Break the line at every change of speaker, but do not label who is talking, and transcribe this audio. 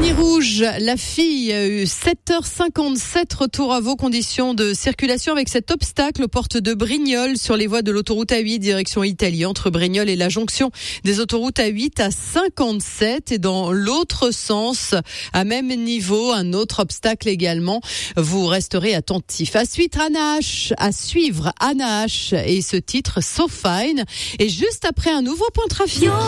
Denis Rouge, la fille, 7h57, retour à vos conditions de circulation avec cet obstacle aux portes de Brignoles sur les voies de l'autoroute A8 direction Italie, entre Brignoles et la jonction des autoroutes A8 à 57 et dans l'autre sens, à même niveau, un autre obstacle également. Vous resterez attentifs. À suivre Anna H et ce titre So Fine et juste après un nouveau point trafic.